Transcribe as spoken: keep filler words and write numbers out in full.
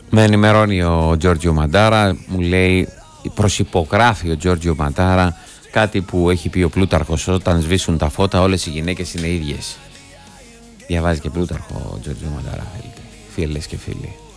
Με ενημερώνει ο Τζόρτζιο Μαντάρα, μου λέει, προσυπογράφει ο Τζόρτζιο Μαντάρα κάτι που έχει πει ο Πλούταρχος: όταν σβήσουν τα φώτα όλες οι γυναίκες είναι ίδιες. Διαβάζει και Πλούταρχο ο Τζόρτζιο Μαντάρα, φίλες και φίλοι.